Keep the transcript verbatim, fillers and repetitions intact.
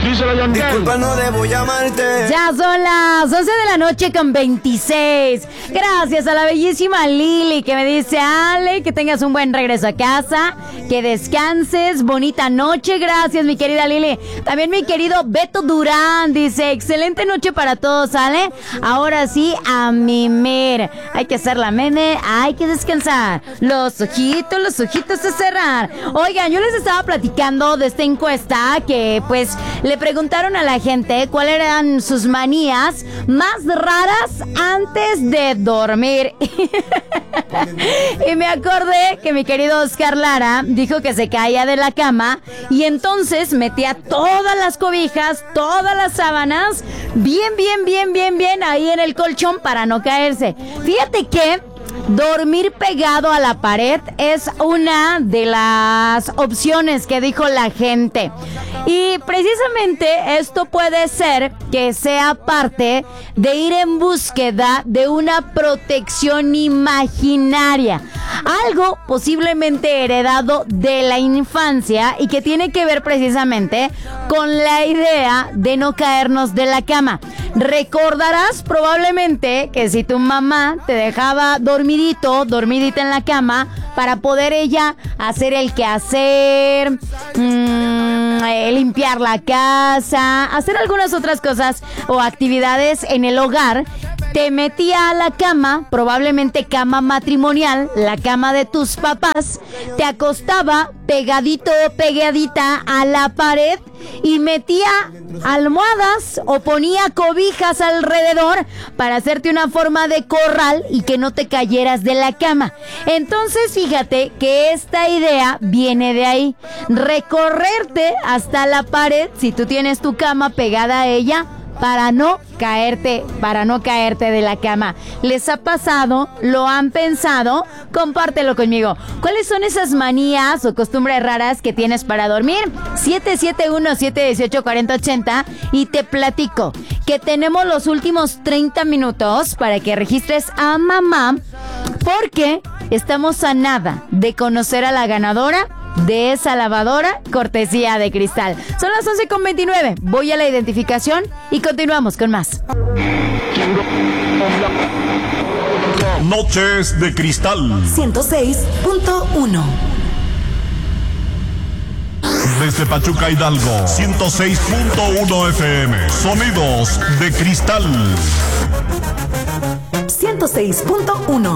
Díselo, John. Disculpa, no debo llamarte. Ya son las once de la noche con veintiséis. Gracias a la bellísima Lili que me dice: Ale, que tengas un buen regreso a casa, que descanses, bonita noche. Gracias, mi querida Lili. También mi querido Beto Durán dice: excelente noche para todos, Ale. Ahora sí, a mimir. Hay que hacer la meme, hay que descansar. Los ojitos, los ojitos a cerrar. Oigan, yo les estaba platicando de esta encuesta que pues le preguntaron a la gente cuáles eran sus manías más raras antes de dormir. Y me acordé que mi querido Oscar Lara dijo que se caía de la cama y entonces metía todas las cobijas, todas las sábanas, bien, bien, bien, bien, bien ahí en el colchón para no caerse. Fíjate que dormir pegado a la pared es una de las opciones que dijo la gente. Y precisamente esto puede ser que sea parte de ir en búsqueda de una protección imaginaria. Algo posiblemente heredado de la infancia y que tiene que ver precisamente con la idea de no caernos de la cama. Recordarás probablemente que si tu mamá te dejaba dormidito, dormidita en la cama, para poder ella hacer el quehacer, mmm, eh, limpiar la casa, hacer algunas otras cosas o actividades en el hogar, te metía a la cama, probablemente cama matrimonial, la cama de tus papás, te acostaba pegadito o pegadita a la pared y metía almohadas o ponía cobijas alrededor para hacerte una forma de corral y que no te cayeras de la cama. Entonces fíjate que esta idea viene de ahí, recorrerte hasta la pared si tú tienes tu cama pegada a ella, para no caerte, para no caerte de la cama. ¿Les ha pasado? ¿Lo han pensado? Compártelo conmigo. ¿Cuáles son esas manías o costumbres raras que tienes para dormir? siete siete uno, siete uno ocho, cuatro cero ocho cero y te platico que tenemos los últimos treinta minutos para que registres a mamá, porque estamos a nada de conocer a la ganadora de esa lavadora cortesía de Cristal. Son las once con veintinueve. Voy a la identificación y continuamos con más. Noches de Cristal ciento seis punto uno. Desde Pachuca, Hidalgo, ciento seis punto uno F M. Sonidos de Cristal ciento seis punto uno.